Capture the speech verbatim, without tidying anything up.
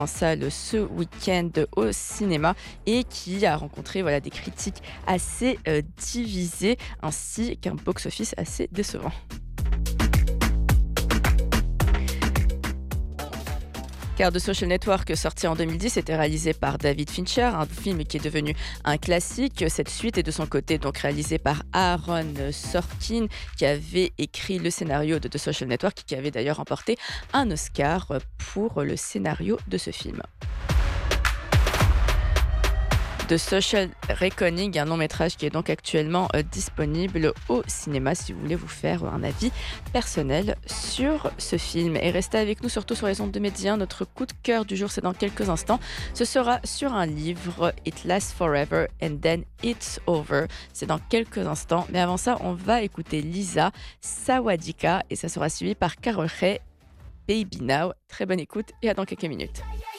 en salle ce week-end au cinéma et qui a rencontré voilà, des critiques assez euh, divisées ainsi qu'un box-office assez décevant. Car The Social Network, sorti en deux mille dix, était réalisé par David Fincher, un film qui est devenu un classique. Cette suite est de son côté donc réalisée par Aaron Sorkin, qui avait écrit le scénario de The Social Network, qui avait d'ailleurs remporté un Oscar pour le scénario de ce film. The Social Reckoning, un long métrage qui est donc actuellement euh, disponible au cinéma si vous voulez vous faire un avis personnel sur ce film. Et restez avec nous surtout sur les ondes de Média. Notre coup de cœur du jour, c'est dans quelques instants. Ce sera sur un livre, It Lasts Forever and Then It's Over. C'est dans quelques instants. Mais avant ça, on va écouter Lisa Sawadika et ça sera suivi par Carol Ray, Baby Now. Très bonne écoute et à dans quelques minutes.